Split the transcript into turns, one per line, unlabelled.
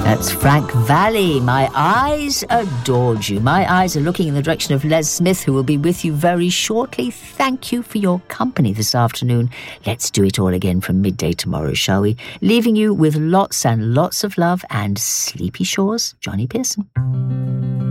That's Frank Valli. My eyes adored you. My eyes are looking in the direction of Les Smith, who will be with you very shortly. Thank you for your company this afternoon. Let's do it all again from midday tomorrow, shall we? Leaving you with lots and lots of love and Sleepy Shores, Johnny Pearson.